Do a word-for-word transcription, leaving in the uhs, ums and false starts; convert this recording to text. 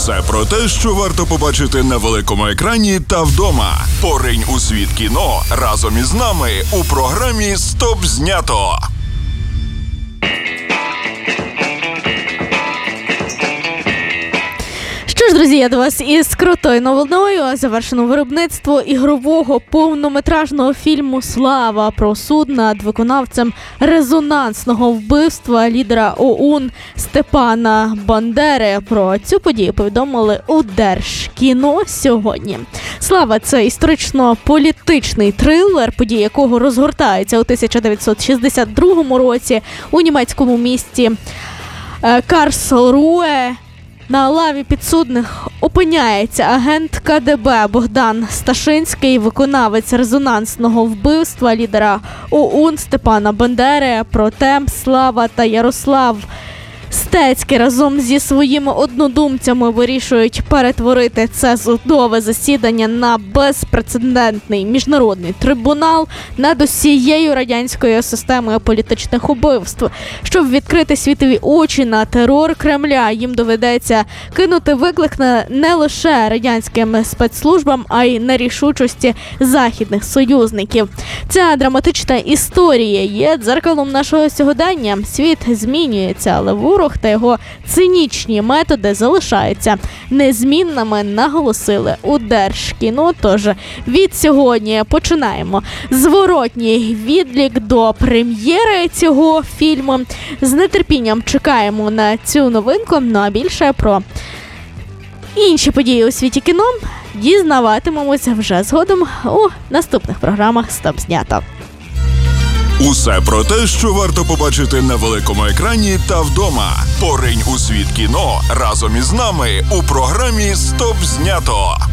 Усе про те, що варто побачити на великому екрані та вдома. Поринь у світ кіно разом із нами у програмі «Стоп знято». Що ж, друзі, я до вас із крутою новиною. Завершено виробництво ігрового повнометражного фільму «Слава» про суд над виконавцем резонансного вбивства лідера ОУН Степана Бандери. Про цю подію повідомили у Держкіно сьогодні. «Слава» – це історично-політичний трилер, події якого розгортаються у тисяча дев'ятсот шістдесят другому році у німецькому місті Карлсруе. На лаві підсудних опиняється агент ка де бе Богдан Сташинський, виконавець резонансного вбивства лідера ОУН Степана Бандери. Проте Слава та Ярослав Стецький разом зі своїми однодумцями вирішують перетворити це судове засідання на безпрецедентний міжнародний трибунал над усією радянською системою політичних убивств. Щоб відкрити світові очі на терор Кремля, їм доведеться кинути виклик на не лише радянським спецслужбам, а й на рішучості західних союзників. Ця драматична історія є дзеркалом нашого сьогодення. Світ змінюється, але ворог та його цинічні методи залишаються незмінними, наголосили у Держкіно. Тож від сьогодні починаємо зворотній відлік до прем'єри цього фільму. З нетерпінням чекаємо на цю новинку, ну а більше про інші події у світі кіно дізнаватимемося вже згодом у наступних програмах «Стоп знято». Усе про те, що варто побачити на великому екрані та вдома. Поринь у світ кіно разом із нами у програмі «Стоп знято».